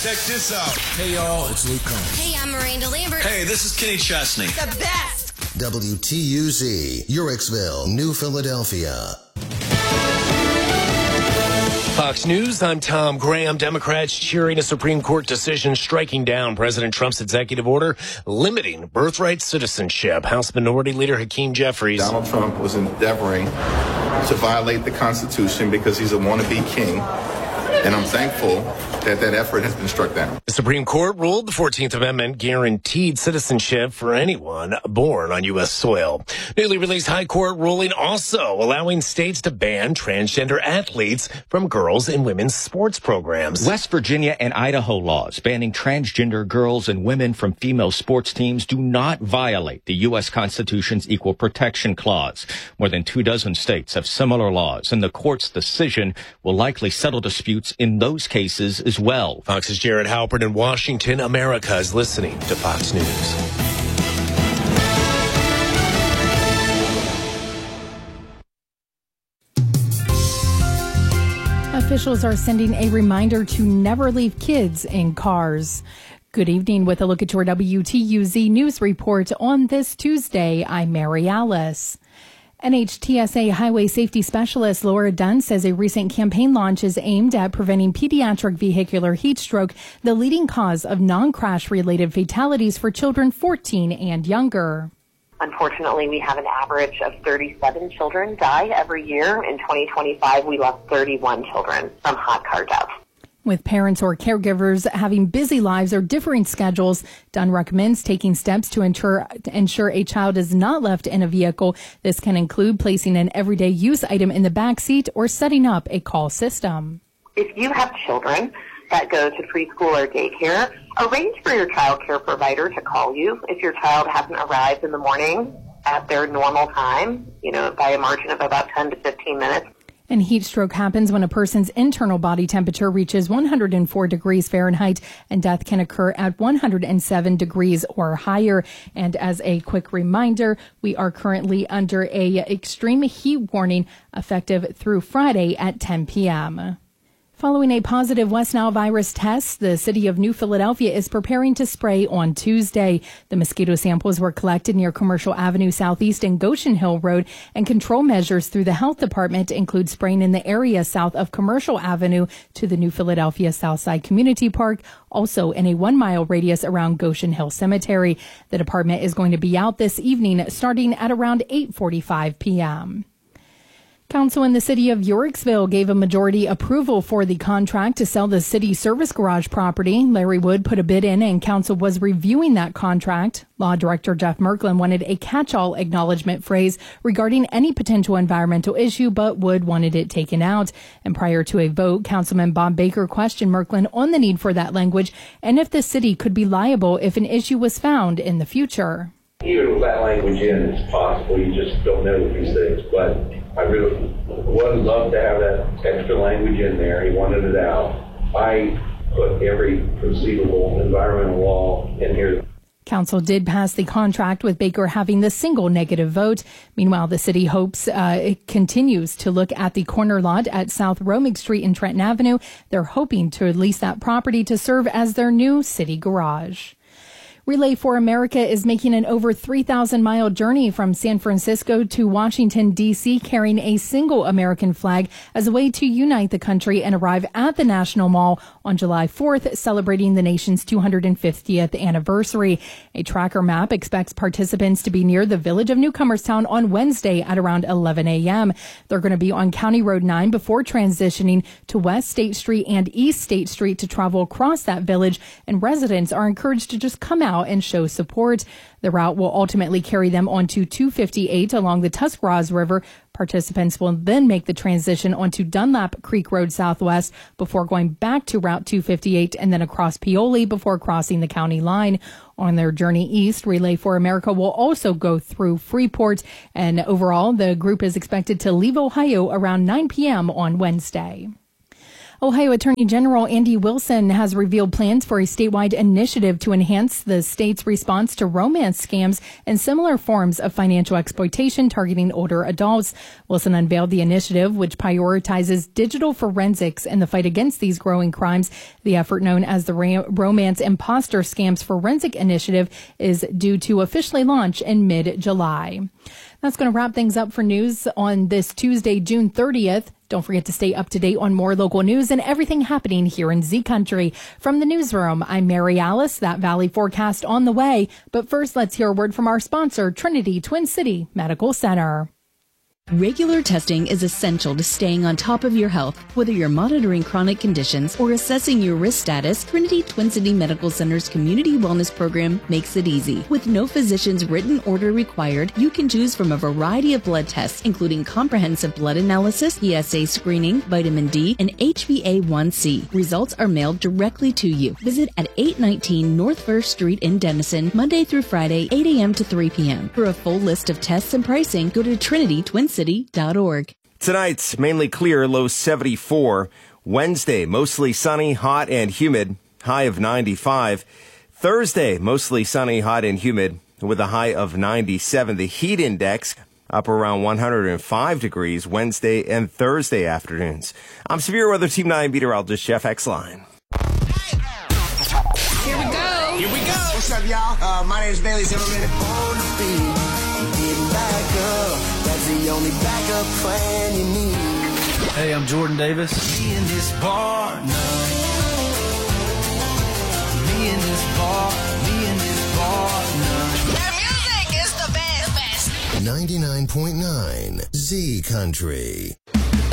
Check this out. Hey, y'all, it's Luke Combs. Hey, I'm Miranda Lambert. Hey, this is Kenny Chesney. The best. WTUZ, Uricksville, New Philadelphia. Fox News, I'm Tom Graham. Democrats cheering a Supreme Court decision striking down President Trump's executive order limiting birthright citizenship. House Minority Leader Hakeem Jeffries. Donald Trump was endeavoring to violate the Constitution because he's a wannabe king, and I'm thankful that that effort has been struck down. The Supreme Court ruled the 14th Amendment guaranteed citizenship for anyone born on U.S. soil. Newly released high court ruling also allowing states to ban transgender athletes from girls and women's sports programs. West Virginia and Idaho laws banning transgender girls and women from female sports teams do not violate the U.S. Constitution's Equal Protection Clause. More than 24 states have similar laws, and the court's decision will likely settle disputes in those cases as well. Fox's Jared Halpern in Washington. America is listening to Fox News. Officials are sending a reminder to never leave kids in cars. Good evening. With a look at your WTUZ News Report on this Tuesday, I'm Mary Alice. NHTSA Highway Safety Specialist Laura Dunn says a recent campaign launch is aimed at preventing pediatric vehicular heat stroke, the leading cause of non-crash related fatalities for children 14 and younger. Unfortunately, we have an average of 37 children die every year. In 2025, we lost 31 children from hot car deaths. With parents or caregivers having busy lives or differing schedules, Dunn recommends taking steps to ensure a child is not left in a vehicle. This can include placing an everyday use item in the back seat or setting up a call system. If you have children that go to preschool or daycare, arrange for your child care provider to call you if your child hasn't arrived in the morning at their normal time, by a margin of about 10 to 15 minutes. And heat stroke happens when a person's internal body temperature reaches 104 degrees Fahrenheit, and death can occur at 107 degrees or higher. And as a quick reminder, we are currently under a extreme heat warning effective through Friday at 10 p.m. Following a positive West Nile virus test, the city of New Philadelphia is preparing to spray on Tuesday. The mosquito samples were collected near Commercial Avenue Southeast and Goshen Hill Road, and control measures through the health department include spraying in the area south of Commercial Avenue to the New Philadelphia Southside Community Park, also in a 1-mile radius around Goshen Hill Cemetery. The department is going to be out this evening starting at around 8:45 p.m. Council in the city of Uricksville gave a majority approval for the contract to sell the city service garage property. Larry Wood put a bid in, and council was reviewing that contract. Law Director Jeff Merklin wanted a catch-all acknowledgement phrase regarding any potential environmental issue, but Wood wanted it taken out. And prior to a vote, Councilman Bob Baker questioned Merklin on the need for that language and if the city could be liable if an issue was found in the future. Even with that language in, it's possible. You just don't know with these things. But I really would love to have that extra language in there. He wanted it out. I put every conceivable environmental law in here. Council did pass the contract, with Baker having the single negative vote. Meanwhile, the city hopes it continues to look at the corner lot at South Romig Street and Trenton Avenue. They're hoping to lease that property to serve as their new city garage. Relay for America is making an over 3,000-mile journey from San Francisco to Washington, D.C., carrying a single American flag as a way to unite the country and arrive at the National Mall on July 4th, celebrating the nation's 250th anniversary. A tracker map expects participants to be near the village of Newcomerstown on Wednesday at around 11 a.m. They're going to be on County Road 9 before transitioning to West State Street and East State Street to travel across that village, and residents are encouraged to just come out and show support. The route will ultimately carry them onto 258 along the Tuscarawas River. Participants will then make the transition onto Dunlap Creek Road Southwest before going back to Route 258 and then across Pioli before crossing the county line. On their journey east, Relay for America will also go through Freeport, and overall, the group is expected to leave Ohio around 9 p.m. on Wednesday. Ohio Attorney General Andy Wilson has revealed plans for a statewide initiative to enhance the state's response to romance scams and similar forms of financial exploitation targeting older adults. Wilson unveiled the initiative, which prioritizes digital forensics in the fight against these growing crimes. The effort, known as the Romance Imposter Scams Forensic Initiative, is due to officially launch in mid-July. That's going to wrap things up for news on this Tuesday, June 30th. Don't forget to stay up to date on more local news and everything happening here in Z Country. From the newsroom, I'm Mary Alice. That Valley forecast on the way. But first, let's hear a word from our sponsor, Trinity Twin City Medical Center. Regular testing is essential to staying on top of your health. Whether you're monitoring chronic conditions or assessing your risk status, Trinity Twin City Medical Center's Community Wellness Program makes it easy. With no physician's written order required, you can choose from a variety of blood tests, including comprehensive blood analysis, PSA screening, vitamin D, and HbA1c. Results are mailed directly to you. Visit at 819 North 1st Street in Denison, Monday through Friday, 8 a.m. to 3 p.m. For a full list of tests and pricing, go to TrinityTwinCity.org. Tonight's mainly clear, low 74. Wednesday, mostly sunny, hot and humid, high of 95. Thursday, mostly sunny, hot and humid, with a high of 97. The heat index up around 105 degrees Wednesday and Thursday afternoons. I'm Severe Weather Team 9 meteorologist Jeff Exline. Here we go. Here we go. What's up, y'all? My name is Bailey Zimmerman. On the beat, getting back up. That's the only backup plan you need. Hey, I'm Jordan Davis. Me in this bar, no. Me in this bar, no. Their music is the best. 99.9 Z Country.